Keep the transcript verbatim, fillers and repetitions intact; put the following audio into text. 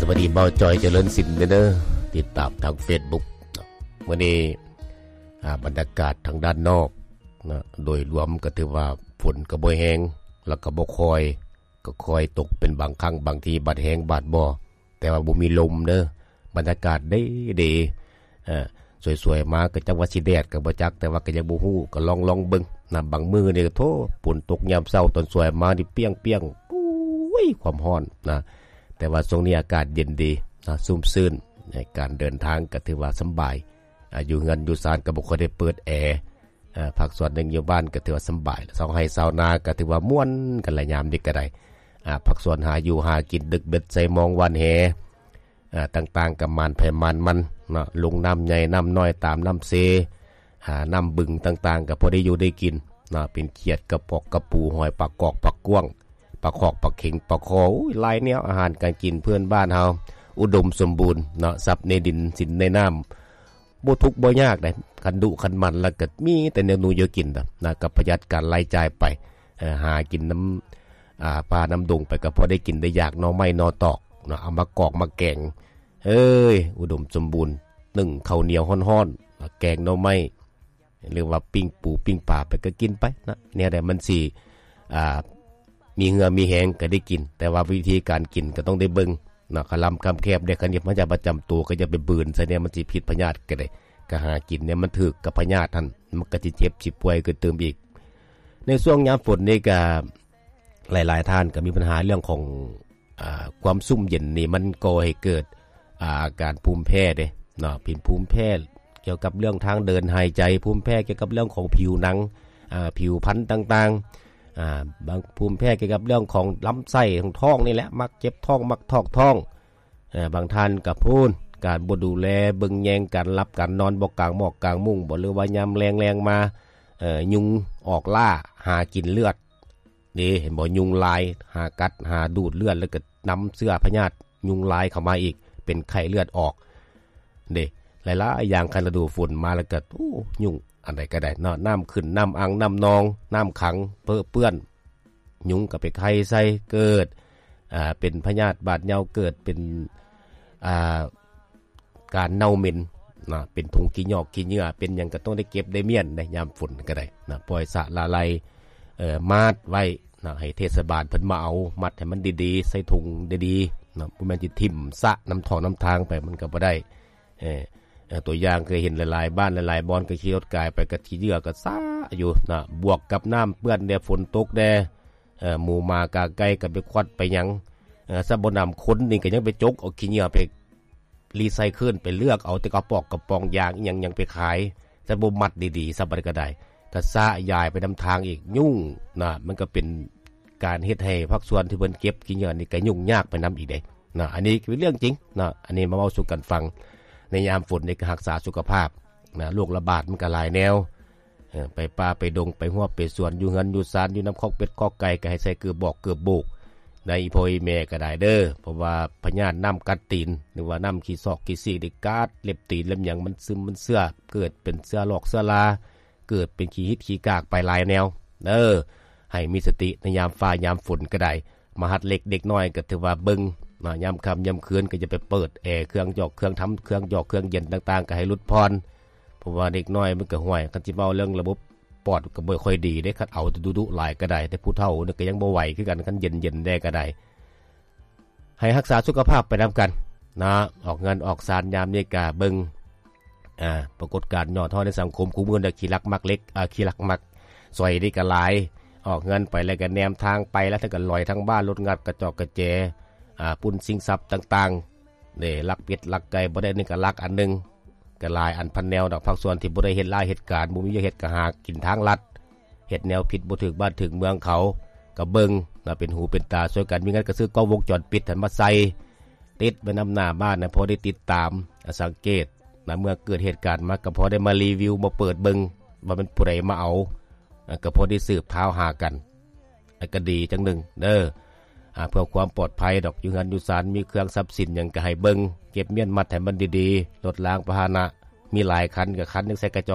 วัสดีเบาจอยเจริญสินเด้อติดตามทาง Facebook มื้อนี้บรรยากาศทางด้านนอกนะโดยรวมก็ถือว่าฝนก็บ่แห้งแล้วก็บ่คอยก็คอยตกเป็นบางครั้งบางทีบาดแห้งบาดบ่แต่ว่าบ่มีลมเด้อบรรยากาศดีดีเอ่อสวยๆมาก็จักว่าสิแดดก็บ่จักแต่ว่าก็ยังบ่ฮู้ก็ลองๆเบิ่งนะบางมื้อนี่โธ่ฝนตกยามเช้าตอนสวยมานี่เปียงๆปุ้ยความร้อนนะแต่ว่าช่วงนี้อากาศเย็นดีนะชุ่มชื่นในการเดินทางก็ถือว่าสบายอยู่เงินอยู่ศาลก็บ่ค่อยได้เปิดแอร์พักส่วนหนึ่งอยู่บ้านก็ถือว่าสบายสองให้ชาวนาก็ถือว่าม่วนกันหลายยามนี้ก็ได้พักส่วนหาอยู่หากินดึกเบ็ดใส่มองวันแหต่างๆกับมันไผมันมันนะลงน้ำใหญ่น้ำน้อยตามน้ำเซหาน้ำบึงต่างๆก็พอได้อยู่ได้กินนะเป็นเขียดกระปอกกระปูหอยปลากอกปลากก้วงปลาขอกปลาเข็งปลาคออุ้ยหลายแนวอาหารการกินเพื่อนบ้านเฮาอุดมสมบูรณ์เนาะซับในดินสินในน้ำบ่ทุกข์บ่ยากได้คันดุคันมันแล้วก็มีแต่เมนูเยอะกินนะก็ประหยัดการรายจ่ายไปหากินน้ำอ่าปลาน้ำดงไปก็พอได้กินได้อยากหน่อไม้หน่อตอกเนาะเอามากอกมาแกงเอ้ยอุดมสมบูรณ์นึ่งข้าวเหนียวฮ้อนๆแกงหน่อไม้เรียกว่าปิ้งปูปิ้งปลาไปก็กินไปนะเนี่ยได้มันสิอ่ามีเหงื่อมีแห้งก็ได้กินแต่ว่าวิธีการกินก็ต้องได้เบิ่งนะคลำคำแคบได้คันนี้มันจะประจำตัวก็จะไปบืนซะเนี่ยมันสิผิดพยาธิก็ได้ก็หากินเนี่ยมันถึกกับพยาธิท่านมันก็สิเจ็บสิป่วยก็เติมอีกในช่วงยามฝนนี่ก็หลายๆท่านก็มีปัญหาเรื่องของอ่าความซุ่มเย็นนี่มันก่อให้เกิดอาการภูมิแพ้เด้เนาะเป็นภูมิแพ้เกี่ยวกับเรื่องทางเดินหายใจภูมิแพ้เกี่ยวกับเรื่องของผิวหนังอ่าผิวพรรณต่างๆอ่าบางภูมิแพ้เกี่ยวกับเรื่องของลำไส้ของท้องนี่แหละมักเจ็บท้องมักทอกท้องอ่าบางท่านก็พูนการบ่ดูแลเบิ่งแยงการรับการนอนบ่กลางหมอกกลางมุ้งบ่หรือว่ายามแรงๆมาเอ่อยุงออกล่าหากินเลือดนี่เห็นบ่ยุงลายหากัดหาดูดเลือดแล้วก็นำเสื้อพยาธิยุงลายเข้ามาอีกเป็นไข้เลือดออกเด้หลายๆอย่างคันฤดูฝนมาแล้วก็โอ้ยุงอันใดก็ได้เนาะน้ำขึ้นน้ำอังน้ำนองน้ำขังเปื้อเปื้อนยุงก็ไปไข้ใส่เกิดอ่าเป็นพยาธิบาดเหงื่อเกิดเป็นอ่าการเน่าเหม็นนะเป็นถุงขี้หยอกขี้เหงื่อเป็นหยังก็ต้องได้เก็บได้เมียนในยามฝนก็ได้นะปล่อยสะละไลเอ่อมาดไว้นะให้เทศบาลเพิ่นมาเอามัดให้มันดีๆใส่ถุงดีๆนะบ่แม่นสิทิ่มสะน้ำท่อน้ำทางไปมันก็บ่ได้เอ่อตัวอย่างเคยเห็นหลายๆบ้านหลายๆบ่อนก็ขี่รถกายไปก็ขี้เหงื่อก็ซ่าอยู่นะบวกกับน้ำเปื้อนแด่ฝนตกแด่เอ่อหมู่หมากาไก่ก็ไปควัดไปหยังเอ่อซะบ่นำคนนี่ก็ยังไปจกเอาขี้เหงื่อไปรีไซเคิลไปเลือกเอาแต่กระปอกกระปองยางอีหยังยังไปขายซะบ่มัดดีๆซะบ่ได้ก็ได้ก็ซ่ายายไปนำทางอีกยุ่งนะมันก็เป็นการเฮ็ดให้ภาคส่วนที่เพิ่นเก็บขี้เหงื่อนี่ก็ยุ่งยากไปนำอีกเด้นะอันนี้เป็นเรื่องจริงนะอันนี้มาเว้าสู่กันฟังในยามฝนนี่ก็รักษาสุขภาพนะโรคระบาดมันก็หลายแนวเออไปป่าไปดงไปหัวไปสวนอยู่เฮือนอยู่ศาลอยู่น้ำคอกเป็ดคอกไก่ก็ให้ใส่เกลือบอกเกลือโบกในอีพ่ออีแม่ก็ได้เด้อเพราะว่าพญาติน้ำกัดตีนหรือว่าน้ำขี้ซอกขี้ซี่ได้กัดเล็บตีนเล็บหยังมันซึมมันเสื้อเกิดเป็นเสื้อหลอกเสื้อลาเกิดเป็นขี้หิดขี้กากไปหลายแนวเด้อให้มีสติในยามฟ้ายามฝนก็ได้มหัดเล็กเด็กน้อยก็ถือว่าเบิ่งนะยามค่ำยามคืนก็จะไปเปิดแอร์เครื่องหยอกเครื่องทำเครื่องหยอกเครื่องเย็นต่างๆก็ให้ลดพรเพราะว่าเด็กน้อยมันก็ห่วยคันสิเว้าเรื่องระบบปอดก็บ่ค่อยดีเด้คันเอาดุๆหลายก็ได้แต่ผู้เฒ่านี่ก็ยังบ่ไหวคือกันคันเย็นๆได้ก็ได้ให้รักษาสุขภาพไปนำกันนะออกเงินออกสารยามนี้ก็เบิ่งอ่าปรากฏการณ์ย่อท้อในสังคมคู่มือน่ะขี้รักมักเล็กอ่าขี้รักมักซอยนี่ก็หลายออกเงินไปแล้วก็แนมทางไปแล้วถ้าก็ลอยทั้งบ้านรถงัดกระจอกกระแจอ่าปุ่นสิ่งทรัพย์ต่างๆนี่ลักเป็ดลักไก่บ่ได้นี่ก็ลักอันนึงก็หลายอันพันแนวดอกภาคส่วนที่บ่ได้เฮ็ดลายเหตุการณ์บ่มีเฮ็ดก็หากินทางลัดเฮ็ดแนวผิดบ่ถึกบ้านถึกเมืองเขาก็เบิ่งน่ะเป็นหูเป็นตาช่วยกันมีเงินก็ซื้อกล้องวงจรปิดหันมาใส่ติดไว้นำหน้าบ้านนะพอได้ติดตามสังเกตนะเมื่อเกิดเหตุการณ์มาก็พอได้มารีวิวมาเปิดเบิ่งว่าเป็นผู้ใดมาเอาก็พอได้สืบเท้าหากันก็ดีจังนึงเด้อเพื่อความปลอดภัยดอกอยู่งานอยู่ศาลมีเครื่องทรัพย์สินหยังก็ให้เบิ่งเก็บเมียนมัดให้มันดีๆรถล้างพาหนะมีหลายคันก็คันนึงใส่กระจ